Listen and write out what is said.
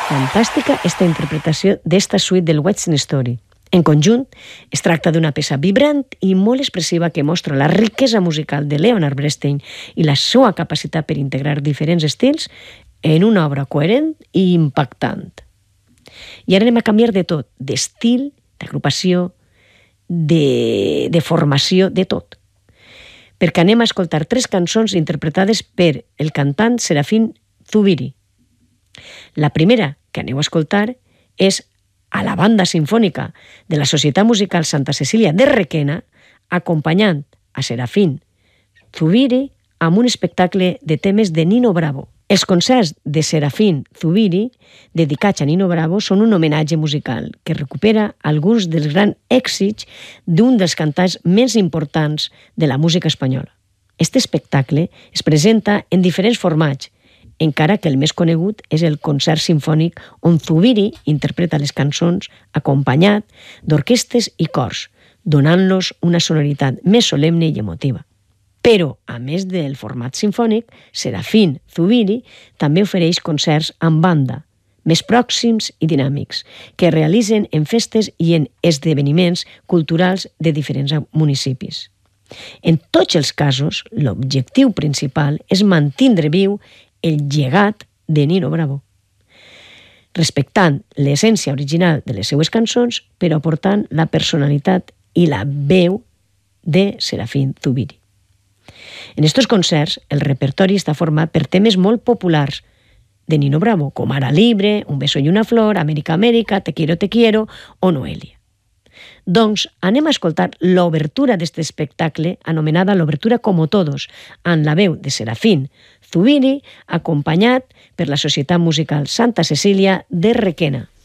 fantàstica esta interpretació d'esta suite del West Side Story. En conjunt, es tracta d'una peça vibrant i molt expressiva que mostra la riquesa musical de Leonard Bernstein i la seva capacitat per integrar diferents estils en una obra coherent i impactant. I ara anem a canviar de tot, d'estil, d'agrupació, de formació, de tot. Perquè anem a escoltar 3 cançons interpretades per el cantant Serafín Zubiri. La primera que aneu a escoltar és a la banda sinfònica de la Societat Musical Santa Cecília de Requena, acompanyant a Serafín Zubiri amb un espectacle de temes de Nino Bravo. Els concerts de Serafín Zubiri, dedicats a Nino Bravo, són un homenatge musical que recupera alguns dels grans èxits d'un dels cantants més importants de la música espanyola. Este espectacle es presenta en diferents formats, encara que el més conegut és el concert sinfònic on Zubiri interpreta les cançons acompanyat d'orquestres i cors, donant-los una sonoritat més solemne i emotiva. Però, a més del format sinfònic, Serafín Zubiri també ofereix concerts amb banda, més pròxims i dinàmics, que realitzen en festes i en esdeveniments culturals de diferents municipis. En tots els casos, l'objectiu principal és mantindre viu el llegat de Nino Bravo, respectant l'essència original de les seues cançons, però aportant la personalitat i la veu de Serafín Zubiri. En estos concerts, el repertori està format per temes molt populars de Nino Bravo, com Ara Libre, Un beso y una flor, América, América, Te quiero o Noelia. Doncs anem a escoltar l'obertura d'aquest espectacle, anomenada l'Obertura Como Todos, amb la veu de Serafín Zubiri, acompanyat per la Societat Musical Santa Cecília de Requena.